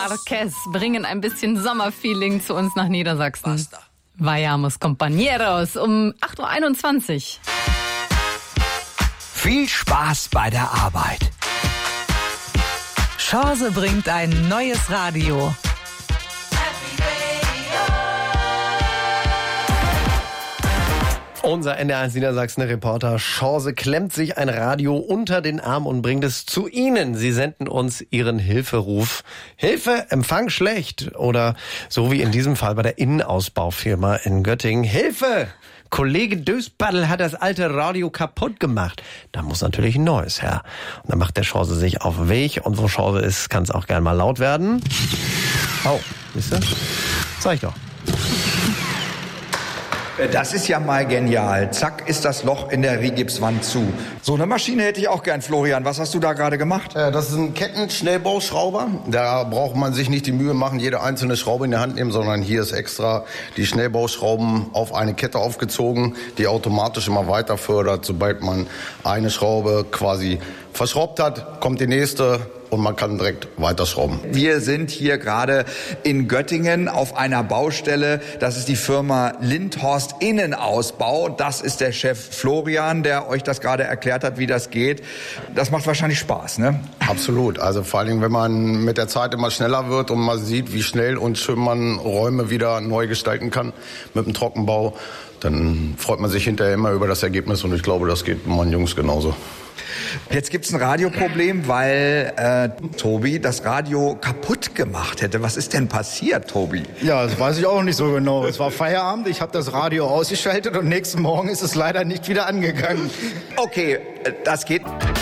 Marquez bringen ein bisschen Sommerfeeling zu uns nach Niedersachsen. Basta. Vayamos compañeros um 8.21 Uhr. Viel Spaß bei der Arbeit. Chance bringt ein neues Radio. Unser NDR1 Niedersachsen-Reporter Chance klemmt sich ein Radio unter den Arm und bringt es zu Ihnen. Sie senden uns Ihren Hilferuf. Hilfe, Empfang schlecht. Oder so wie in diesem Fall bei der Innenausbaufirma in Göttingen. Hilfe! Kollege Döspaddel hat das alte Radio kaputt gemacht. Da muss natürlich ein neues her. Und dann macht der Chance sich auf Weg. Und wo Chance ist, kann es auch gern mal laut werden. Oh, siehst du? Sag ich doch. Das ist ja mal genial. Zack, ist das Loch in der Rigipswand zu. So eine Maschine hätte ich auch gern, Florian. Was hast du da gerade gemacht? Das ist ein Kettenschnellbauschrauber. Da braucht man sich nicht die Mühe machen, jede einzelne Schraube in der Hand nehmen, sondern hier ist extra die Schnellbauschrauben auf eine Kette aufgezogen, die automatisch immer weiter fördert. Sobald man eine Schraube quasi verschraubt hat, kommt die nächste. Und man kann direkt weiterschrauben. Wir sind hier gerade in Göttingen auf einer Baustelle. Das ist die Firma Lindhorst Innenausbau. Das ist der Chef Florian, der euch das gerade erklärt hat, wie das geht. Das macht wahrscheinlich Spaß, ne? Absolut. Also vor allen Dingen, wenn man mit der Zeit immer schneller wird und man sieht, wie schnell und schön man Räume wieder neu gestalten kann mit dem Trockenbau, dann freut man sich hinterher immer über das Ergebnis. Und ich glaube, das geht meinen Jungs genauso. Jetzt gibt's ein Radioproblem, weil Tobi das Radio kaputt gemacht hätte. Was ist denn passiert, Tobi? Ja, das weiß ich auch nicht so genau. Es war Feierabend, ich habe das Radio ausgeschaltet und nächsten Morgen ist es leider nicht wieder angegangen. Okay, das geht.